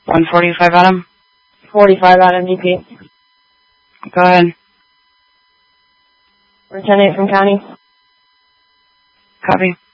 145 Adam. 45 Adam, DP. Go ahead. We're 10-8 from county. Copy.